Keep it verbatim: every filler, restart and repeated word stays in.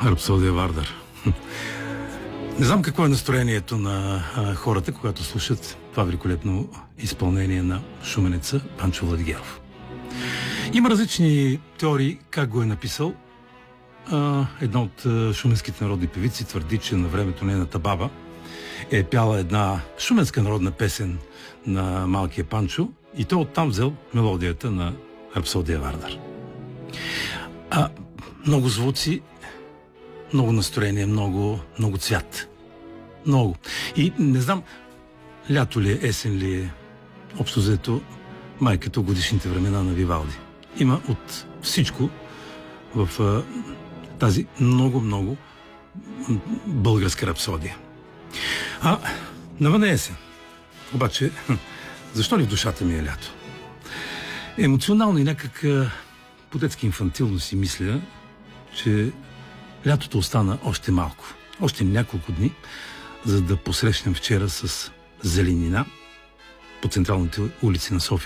Рапсодия Вардар. Не знам какво е настроението на а, хората, когато слушат това великолепно изпълнение на шуменеца Панчо Владигеров. Има различни теории как го е написал. А, една от а, шуменските народни певици твърди, че на времето нейната баба е пяла една шуменска народна песен на малкия Панчо и той оттам взел мелодията на Рапсодия Вардар. А, много звуци, много настроение, много, много цвят. Много. И не знам, лято ли е, есен ли е, общо взето, май като годишните времена на Вивалди. Има от всичко в а, тази много-много българска рапсодия. А навън е есен. Обаче, защо ли в душата ми е лято? Емоционално и някак по-детски инфантилно си мисля, че лятото остана още малко. Още няколко дни, за да посрещнем вчера с зеленина по централните улици на София